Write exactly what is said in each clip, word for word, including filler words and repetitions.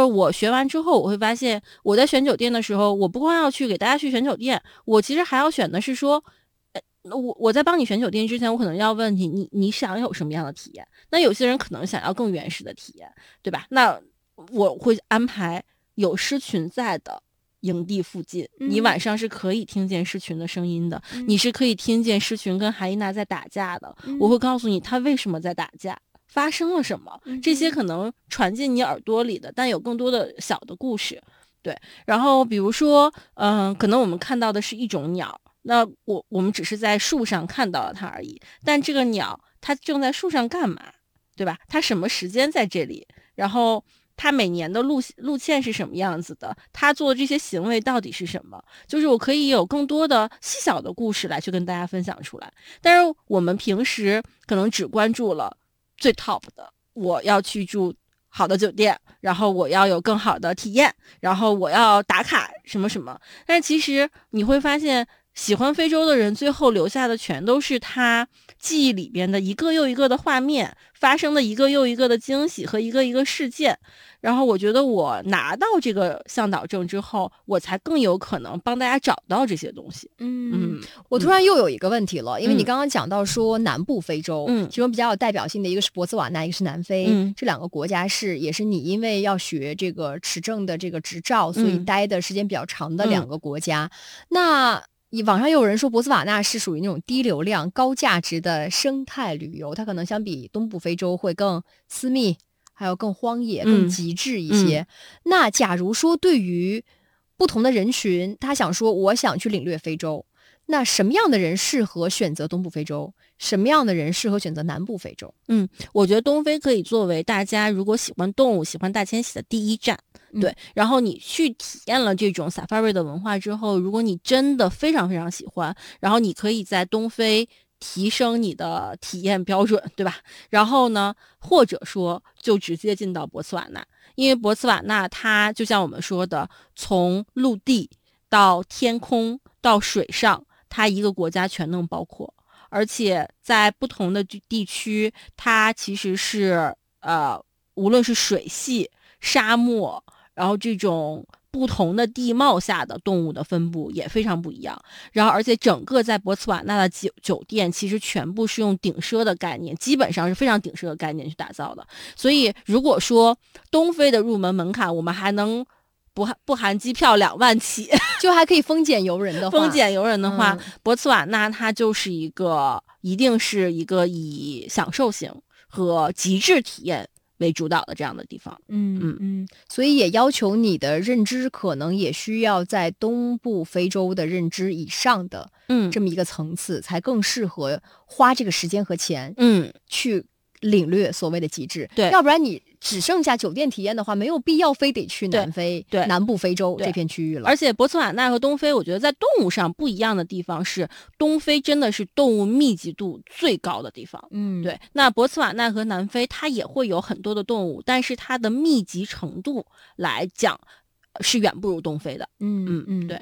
我学完之后，我会发现我在选酒店的时候，我不光要去给大家去选酒店，我其实还要选的是说，呃，我我在帮你选酒店之前，我可能要问你，你你想有什么样的体验？那有些人可能想要更原始的体验，对吧？那我会安排有狮群在的营地附近， 嗯、 你晚上是可以听见狮群的声音的， 嗯、 你是可以听见狮群跟海伊娜在打架的、嗯、我会告诉你他为什么在打架，发生了什么，这些可能传进你耳朵里的，但有更多的小的故事。对，然后比如说嗯、呃，可能我们看到的是一种鸟，那我我们只是在树上看到了它而已，但这个鸟它正在树上干嘛，对吧？它什么时间在这里，然后它每年的路路线是什么样子的，它做的这些行为到底是什么，就是我可以有更多的细小的故事来去跟大家分享出来。但是我们平时可能只关注了最 top 的，我要去住好的酒店，然后我要有更好的体验，然后我要打卡什么什么。但是其实你会发现，喜欢非洲的人最后留下的全都是他记忆里边的一个又一个的画面，发生的一个又一个的惊喜和一个一个事件。然后我觉得我拿到这个向导证之后，我才更有可能帮大家找到这些东西。 嗯，嗯我突然又有一个问题了，嗯、因为你刚刚讲到说南部非洲， 嗯， 其中比较有代表性的一个是博茨瓦纳，一个是南非， 嗯、 这两个国家是也是你因为要学这个持证的这个执照，所以待的时间比较长的两个国家。嗯、那网上有人说博茨瓦纳是属于那种低流量高价值的生态旅游，它可能相比东部非洲会更私密，还有更荒野、更极致一些。嗯嗯、那假如说对于不同的人群，他想说我想去领略非洲，那什么样的人适合选择东部非洲？什么样的人适合选择南部非洲？ 嗯，我觉得东非可以作为大家如果喜欢动物、喜欢大迁徙的第一站。对，然后你去体验了这种 safari 的文化之后，如果你真的非常非常喜欢，然后你可以在东非提升你的体验标准，对吧？然后呢，或者说就直接进到博茨瓦纳，因为博茨瓦纳它就像我们说的，从陆地到天空到水上，它一个国家全能包括，而且在不同的地区，它其实是呃，无论是水系、沙漠，然后这种不同的地貌下的动物的分布也非常不一样。然后而且整个在博茨瓦纳的酒酒店其实全部是用顶奢的概念，基本上是非常顶奢的概念去打造的。所以如果说东非的入门门槛我们还能不含不含机票两万起， 就还可以丰俭由人的话， 丰俭由人的话， 嗯、 博茨瓦纳它就是一个一定是一个以享受型和极致体验为主导的这样的地方。 嗯嗯嗯，所以也要求你的认知可能也需要在东部非洲的认知以上的嗯这么一个层次，才更适合花这个时间和钱嗯去领略所谓的极致。 对， 要不然你只剩下酒店体验的话，没有必要非得去南非、 对南部非洲这片区域了。 而且博茨瓦纳和东非，我觉得在动物上不一样的地方是，东非真的是动物密集度最高的地方。 嗯， 对。那博茨瓦纳和南非，它也会有很多的动物，但是它的密集程度来讲，是远不如东非的。 嗯嗯嗯， 对。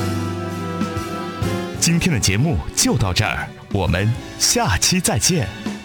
今天的节目就到这儿，我们下期再见。